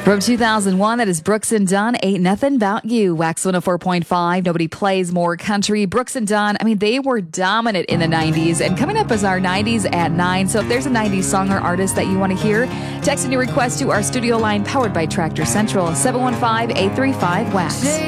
From 2001, that is Brooks and Dunn, Ain't Nothing About You. Wax 104.5, nobody plays more country. Brooks and Dunn, they were dominant in the 90s. And coming up is our 90s at 9. So if there's a 90s song or artist that you want to hear, text in your request to our studio line powered by Tractor Central, 715-835-WAX.